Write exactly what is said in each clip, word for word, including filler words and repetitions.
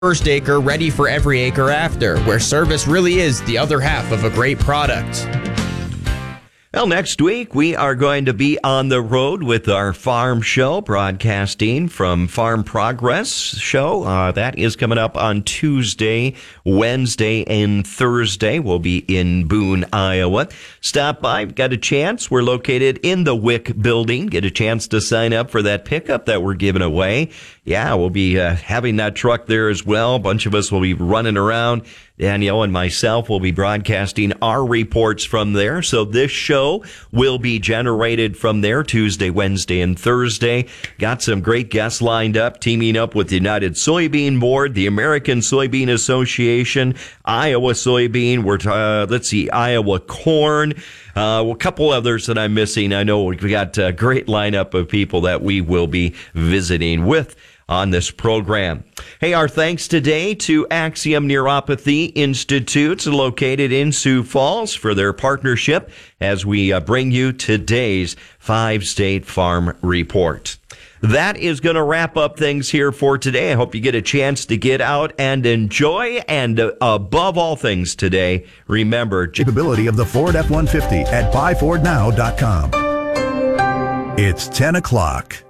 First acre ready for every acre after, where service really is the other half of a great product. Well, next week we are going to be on the road with our farm show, broadcasting from Farm Progress show. Uh, that is coming up on Tuesday, Wednesday, and Thursday. We'll be in Boone, Iowa. Stop by. Got a chance. We're located in the Wick building. Get a chance to sign up for that pickup that we're giving away. Yeah, we'll be uh, having that truck there as well. A bunch of us will be running around. Danielle and myself will be broadcasting our reports from there. So this show will be generated from there Tuesday, Wednesday, and Thursday. Got some great guests lined up, teaming up with the United Soybean Board, the American Soybean Association, Iowa Soybean. We're uh, let's see, Iowa Corn. Uh, a couple others that I'm missing. I know we got a great lineup of people that we will be visiting with on this program. Hey, our thanks today to Axiom Neuropathy Institute, located in Sioux Falls, for their partnership as we uh, bring you today's five-state farm report. That is going to wrap up things here for today. I hope you get a chance to get out and enjoy. And uh, above all things today, remember capability of the Ford F one fifty at buy ford now dot com. It's ten o'clock.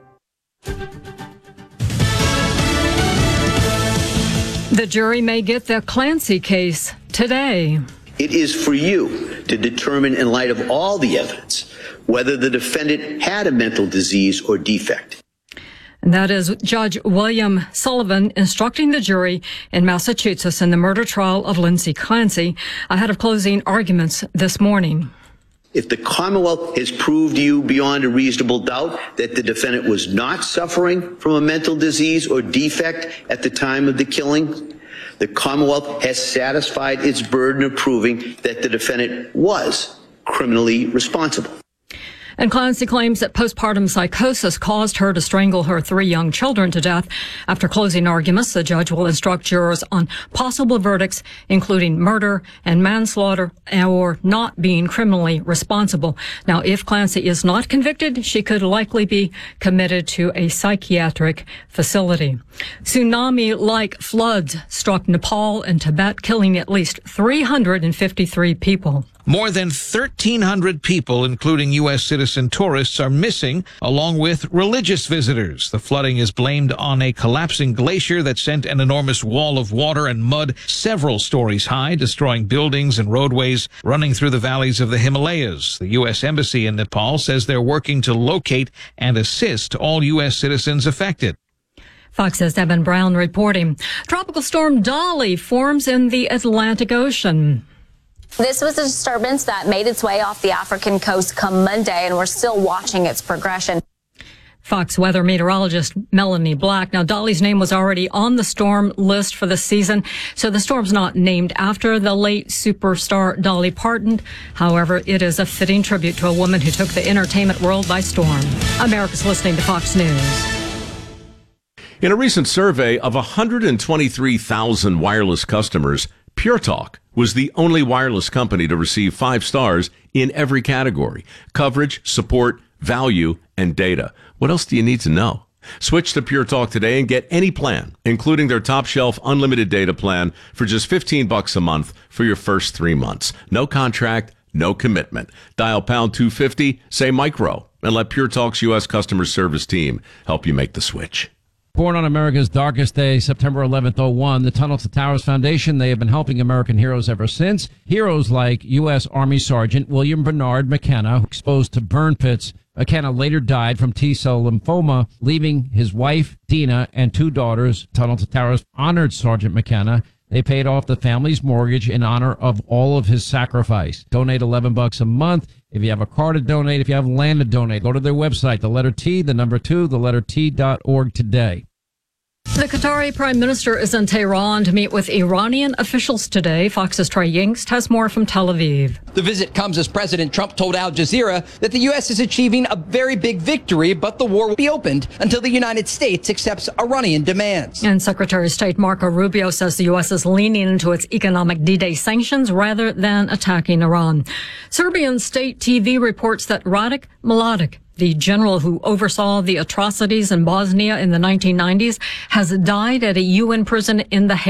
The jury may get the Clancy case today. It is for you to determine, in light of all the evidence, whether the defendant had a mental disease or defect. And that is Judge William Sullivan instructing the jury in Massachusetts in the murder trial of Lindsay Clancy ahead of closing arguments this morning. If the Commonwealth has proved to you beyond a reasonable doubt that the defendant was not suffering from a mental disease or defect at the time of the killing, the Commonwealth has satisfied its burden of proving that the defendant was criminally responsible. And Clancy claims that postpartum psychosis caused her to strangle her three young children to death. After closing arguments, the judge will instruct jurors on possible verdicts, including murder and manslaughter or not being criminally responsible. Now, if Clancy is not convicted, she could likely be committed to a psychiatric facility. Tsunami-like floods struck Nepal and Tibet, killing at least three hundred fifty-three people. More than thirteen hundred people, including U S citizen tourists, are missing, along with religious visitors. The flooding is blamed on a collapsing glacier that sent an enormous wall of water and mud several stories high, destroying buildings and roadways running through the valleys of the Himalayas. The U S Embassy in Nepal says they're working to locate and assist all U S citizens affected. Fox's Evan Brown reporting. Tropical storm Dolly forms in the Atlantic Ocean. This was a disturbance that made its way off the African coast come Monday, and we're still watching its progression. Fox weather meteorologist Melanie Black. Now, Dolly's name was already on the storm list for the season, so the storm's not named after the late superstar Dolly Parton. However, it is a fitting tribute to a woman who took the entertainment world by storm. America's listening to Fox News. In a recent survey of one hundred twenty-three thousand wireless customers, Pure Talk was the only wireless company to receive five stars in every category: coverage, support, value, and data. What else do you need to know? Switch to Pure Talk today and get any plan, including their top shelf unlimited data plan, for just fifteen bucks a month for your first three months. No contract, no commitment. Dial pound two fifty, say micro, and let Pure Talk's U S customer service team help you make the switch. Born on America's darkest day, September eleventh, oh one, the Tunnel to Towers Foundation, they have been helping American heroes ever since. Heroes like U S Army Sergeant William Bernard McKenna, exposed to burn pits. McKenna later died from T-cell lymphoma, leaving his wife, Dina, and two daughters. Tunnel to Towers honored Sergeant McKenna. They paid off the family's mortgage in honor of all of his sacrifice. Donate eleven bucks a month. If you have a car to donate, if you have land to donate, go to their website, the letter T, the number two, the letter T dot org today. The Qatari Prime Minister is in Tehran to meet with Iranian officials today. Fox's Trey Yingst has more from Tel Aviv. The visit comes as President Trump told Al Jazeera that the U S is achieving a very big victory, but the war will be opened until the United States accepts Iranian demands. And Secretary of State Marco Rubio says the U S is leaning into its economic D-Day sanctions rather than attacking Iran. Serbian state T V reports that Radek Mladic The general who oversaw the atrocities in Bosnia in the nineteen nineties has died at a U N prison in The Hague.